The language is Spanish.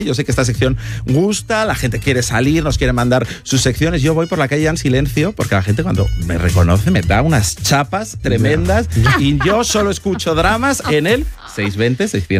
Yo sé que esta sección gusta, la gente quiere salir, nos quiere mandar sus secciones. Yo voy por la calle en silencio porque la gente cuando me reconoce me da unas chapas tremendas y yo solo escucho dramas en el 620 600.